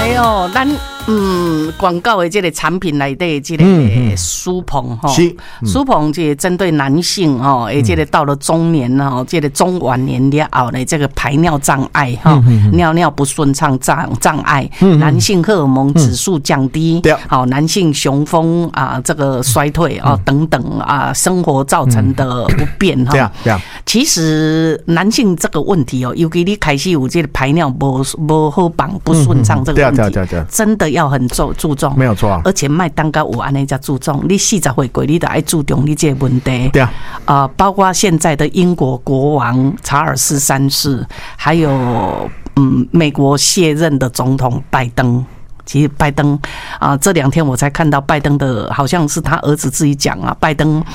来哦，咱广告的这个产品内底这个舒鹏哈，舒鹏这针对男性哈，这个到了中年哈，这个中晚年了后呢，这个排尿障碍哈，尿尿不顺畅障碍，男性荷尔蒙指数降低，好，男性雄风啊，这个衰退啊等等啊，生活造成的不便哈。其实男性这个问题哦，尤其你开始有这个排尿不好绑不顺畅这个问题，真的要很注重， 没有错啊。 而且麦当高有安尼才注重，你40岁过你就要注重你这个问题。 对啊， 包括现在的英国国王查尔斯3世，还有美国卸任的总统拜登。其实拜登这2天我才看到拜登的，好像是他儿子自己讲啊，拜登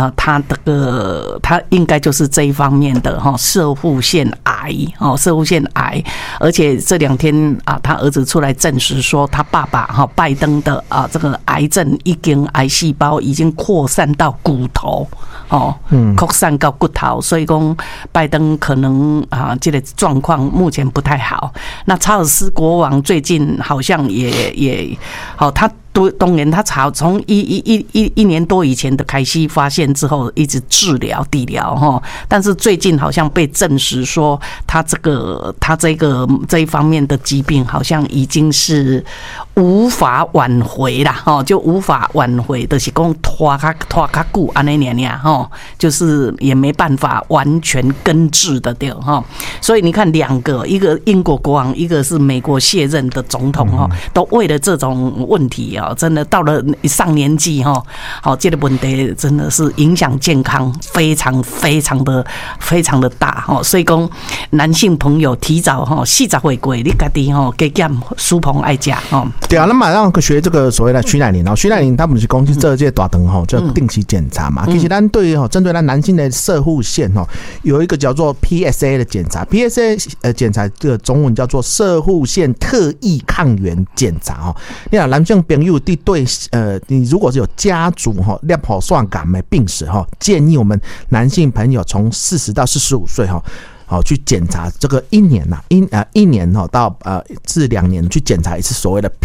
他应该就是这一方面的攝護腺癌攝護腺癌，而且这2天他儿子出来证实说，他爸爸拜登的这个癌症癌细胞已经扩散到骨头扩散到骨头，所以说拜登可能这个状况目前不太好。那查尔斯国王最近好像也好，他当然他从一年多以前的开始发现之后，一直治疗治疗但是最近好像被证实说，他这一方面的疾病好像已经是无法挽回啦就无法挽回，就是说拖较久安尼尔就是也没办法完全根治的对所以你看2个，一个英国国王，一个是美国卸任的总统都为了这种问题真的到了上年纪这个问题真的是影响健康非常的大所以说男性朋友提早40岁过，你自己加减舒鹏爱吃对啊，那马上学这个所谓的徐乃麟徐乃麟他们是公司这届大灯就定期检查嘛。其实咱对针对咱男性的攝護腺有一个叫做 PSA 的检查 ，PSA 检查这个中文叫做攝護腺特异抗原检查你看男性朋友对你如果是有家族尿泡酸感的病史建议我们男性朋友从40到45岁去检查这个1年1年到至2年去检查一次所谓的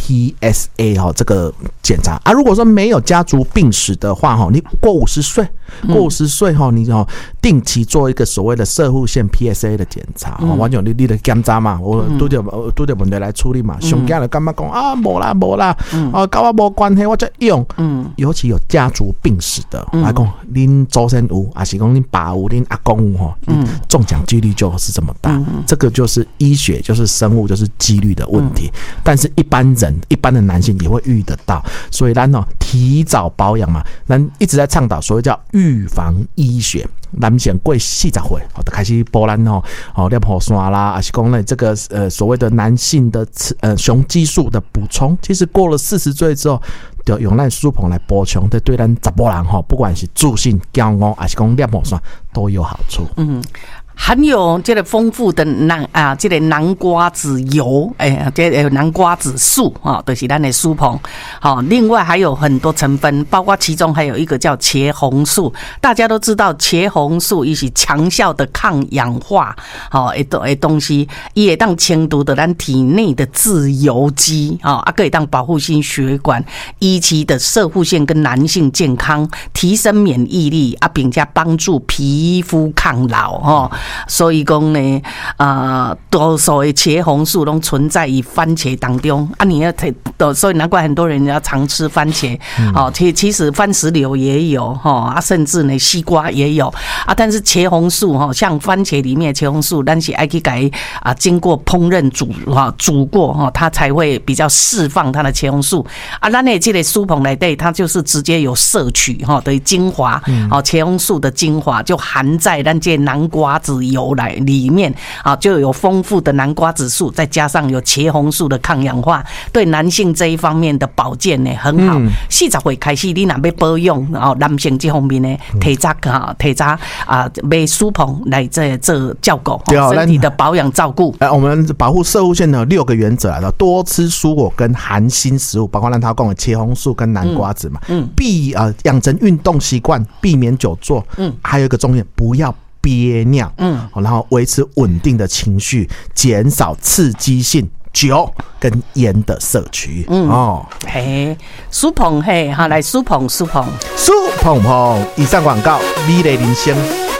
PSA 这个检查如果说没有家族病史的话你过50岁你定期做一个所谓的攝護腺 PSA 的检查完全你的检查嘛，我拄到问题来处理嘛，上惊就感觉讲没啦跟我没关系我才用尤其有家族病史的来讲恁祖先有还是讲恁爸有恁阿公有中奖几率就是这么大这个就是医学就是生物就是几率的问题但是一般的男性也会遇得到，所以咱提早保养嘛，咱一直在倡导所谓叫预防医学。男性过40岁就开始补咱尿泡酸啦，还是讲这个所谓的男性的雄激素的补充，其实过了40岁之后就用咱舒鹏来补充，对咱查甫人不管是自信、骄傲还是讲尿泡酸都有好处。 含有这个丰富的这个南瓜子油，这个南瓜子素就是咱的舒鹏。另外还有很多成分，包括其中还有一个叫茄红素。大家都知道茄红素也是强效的抗氧化的东西，它会当清除的咱体内的自由基可以当保护心血管，医期的攝護腺跟男性健康，提升免疫力并且帮助皮肤抗老所以说呢，多数的茄红素都存在于番茄当中你要所以难怪很多人要常吃番茄其实番石榴也有甚至呢西瓜也有但是茄红素像番茄里面的茄红素，但是要去给经过烹饪煮过它才会比较释放它的茄红素咱的这个舒鹏内底它就是直接有摄取的精华茄红素的精华就含在咱这南瓜子油里面就有丰富的南瓜子素，再加上有茄红素的抗氧化，对男性这一方面的保健呢很好。40岁开始你若要保养男性这方面呢提早买舒鹏来做照顾身体的保养照顾。 我们保护攝護腺的6个原则多吃蔬果跟含锌食物，包括咱他讲的茄红素跟南瓜子嘛。养成运动习惯，避免久坐。还有一个重点，不要憋尿。然后维持稳定的情绪，减少刺激性酒跟烟的摄取。 嘿，苏鹏嘿，好来苏鹏， 苏鹏鹏，以上广告，美丽人生。